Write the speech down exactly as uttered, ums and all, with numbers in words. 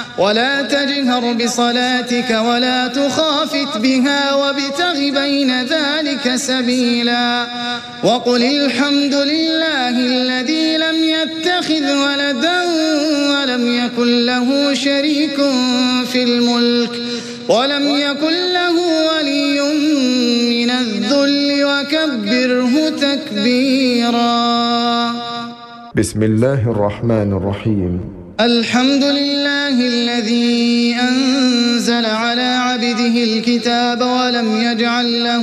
ولا تجهر بصلاتك ولا تخافت بها وابتغ بين ذلك سبيلا وقل الحمد لله الذي لم يتخذ ولدا ولم يكن له شريك في الملك ولم يكن له ولي من الذل وكبره تكبيرا. بسم الله الرحمن الرحيم. الحمد لله الذي أنزل على عبده الكتاب ولم يجعل له